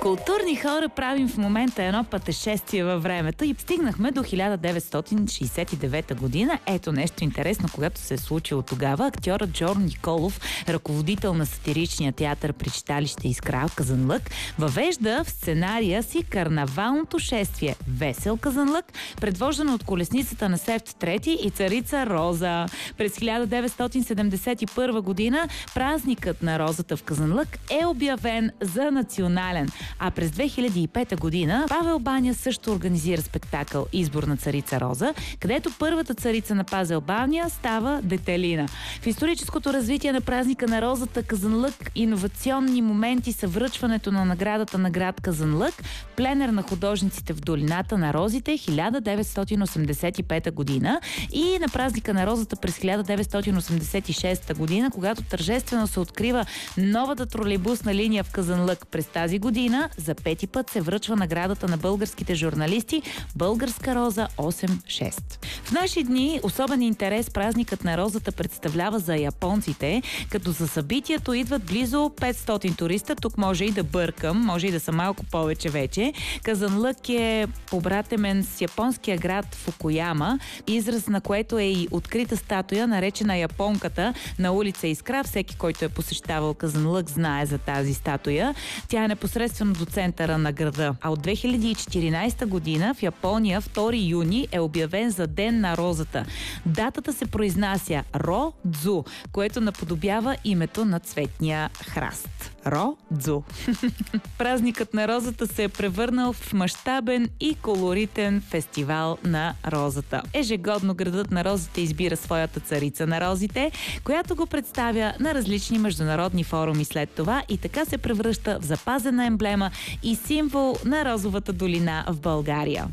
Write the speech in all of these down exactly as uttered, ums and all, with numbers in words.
Културни хора, правим в момента едно пътешествие във времето и стигнахме до хиляда деветстотин шейсет и девета година. Ето нещо интересно, когато се е случило тогава. Актьорът Джордж Николов, ръководител на сатиричния театър при читалище Искра в Казанлък, въвежда в сценария си карнавалното шествие Весел Казанлък, предвождано от колесницата на Севт трети и царица Роза. През хиляда деветстотин седемдесет и първа година празникът на розата в Казанлък е обявен за национален. А през две хиляди и пета година Павел Баня също организира спектакъл "Избор на царица Роза", където първата царица на Пазел Баня става Детелина. В историческото развитие на празника на розата Казанлък иновационни моменти са връчването на наградата на град Казанлък, пленер на художниците в долината на розите хиляда деветстотин осемдесет и пета година и на празника на розата през хиляда деветстотин осемдесет и шеста година, когато тържествено се открива новата тролейбусна линия в Казанлък. През тази година за пети път се връчва наградата на българските журналисти "Българска роза осем шест". В наши дни особен интерес празникът на розата представлява за японците, като за събитието идват близо петстотин туриста. Тук може и да бъркам, може и да са малко повече вече. Казанлък е побратемен с японския град Фукуяма, израз на което е и открита статуя, наречена Японката, на улица Искра. Всеки, който е посещавал Казанлък, знае за тази статуя. Тя е непосредствено до центъра на града. А от две хиляди и четиринадесета година в Япония втори юни е обявен за Ден на розата. Датата се произнася Ро-дзу, което наподобява името на цветния храст. Ро-дзу. Празникът на розата се е превърнал в мащабен и колоритен фестивал на розата. Ежегодно градът на розите избира своята царица на розите, която го представя на различни международни форуми след това и така се превръща в запазена емблема и символ на розовата долина в България.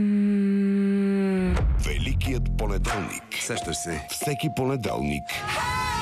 Великият понеделник. Сещаш се, всеки понеделник